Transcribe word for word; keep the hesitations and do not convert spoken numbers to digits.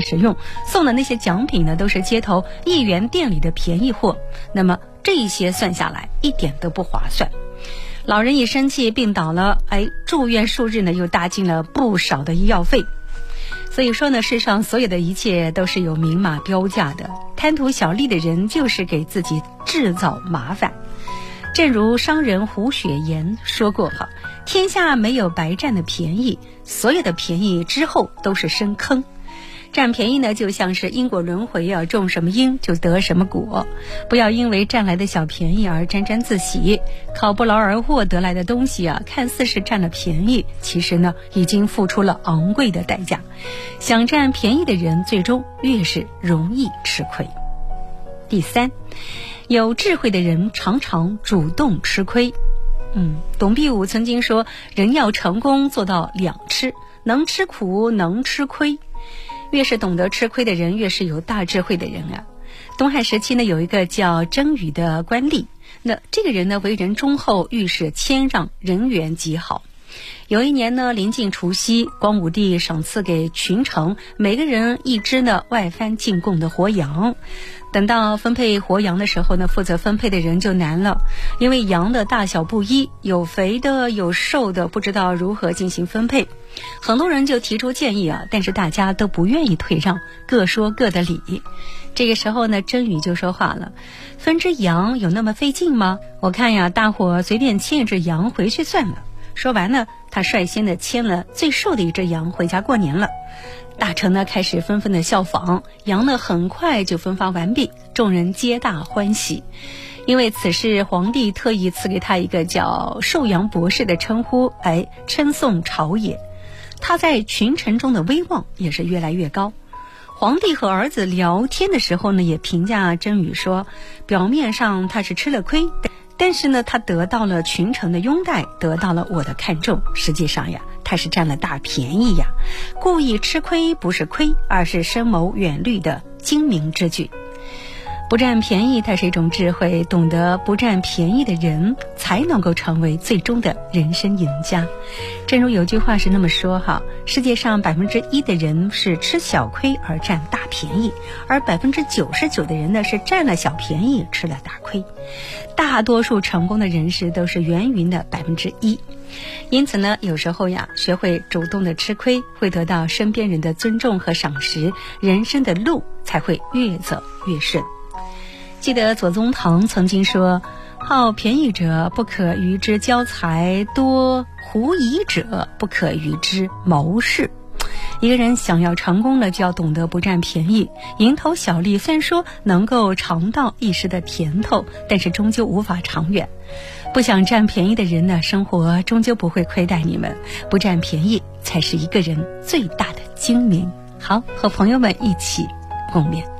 实用，送的那些奖品呢，都是街头一元店里的便宜货，那么这些算下来一点都不划算。老人一生气病倒了，哎，住院数日呢，又搭进了不少的医药费。所以说呢，世上所有的一切都是有明码标价的，贪图小利的人就是给自己制造麻烦。正如商人胡雪岩说过哈，天下没有白占的便宜，所有的便宜之后都是深坑。占便宜呢，就像是因果轮回啊，种什么因就得什么果。不要因为占来的小便宜而沾沾自喜，靠不劳而获得来的东西啊，看似是占了便宜，其实呢，已经付出了昂贵的代价。想占便宜的人，最终越是容易吃亏。第三，有智慧的人常常主动吃亏。嗯，董必武曾经说，人要成功做到两吃，能吃苦，能吃亏。越是懂得吃亏的人，越是有大智慧的人啊。东汉时期呢，有一个叫甄宇的官吏，那这个人呢，为人忠厚，遇事谦让，人缘极好。有一年呢，临近除夕，光武帝赏赐给群臣每个人一只呢外藩进贡的活羊。等到分配活羊的时候呢，负责分配的人就难了，因为羊的大小不一，有肥的有瘦的，不知道如何进行分配。很多人就提出建议啊，但是大家都不愿意退让，各说各的理。这个时候呢，甄宇就说话了，分只羊有那么费劲吗？我看呀，大伙随便牵一只羊回去算了。说完呢，他率先的牵了最瘦的一只羊回家过年了。大臣呢开始纷纷的效仿，羊呢很快就分发完毕，众人皆大欢喜。因为此事，皇帝特意赐给他一个叫寿阳博士的称呼，哎，称颂朝野。他在群臣中的威望也是越来越高。皇帝和儿子聊天的时候呢，也评价甄宇说，表面上他是吃了亏，但是呢，他得到了群臣的拥戴，得到了我的看重。实际上呀，他是占了大便宜呀，故意吃亏不是亏，而是深谋远虑的精明之举。不占便宜，它是一种智慧，懂得不占便宜的人才能够成为最终的人生赢家。正如有句话是那么说哈，世界上百分之一的人是吃小亏而占大便宜，而百分之九十九的人呢是占了小便宜吃了大亏。大多数成功的人士都是源于的百分之一。因此呢，有时候呀，学会主动的吃亏，会得到身边人的尊重和赏识，人生的路才会越走越顺。记得左宗棠曾经说，好便宜者不可与之交财，多狐疑者不可与之谋事。一个人想要成功了，就要懂得不占便宜。蝇头小利虽然说能够尝到一时的甜头，但是终究无法长远。不想占便宜的人呢，生活终究不会亏待你们。不占便宜才是一个人最大的精明。好，和朋友们一起共勉。